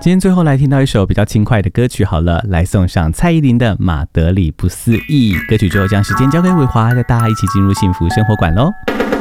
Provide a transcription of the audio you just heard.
今天最后来听到一首比较轻快的歌曲好了，来送上蔡依林的《马德里不思议》。歌曲之后将时间交给伟华，带大家一起进入幸福生活馆咯。